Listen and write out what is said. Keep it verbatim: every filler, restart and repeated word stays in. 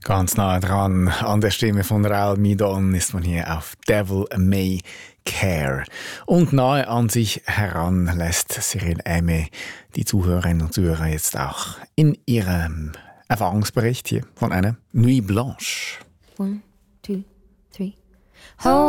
Ganz nah dran an der Stimme von Raoul Midon ist man hier auf Devil May Care. Und nahe an sich heran lässt Cyril Aimé die Zuhörerinnen und Zuhörer jetzt auch in ihrem Erfahrungsbericht hier von einer Nuit Blanche. One, two, three.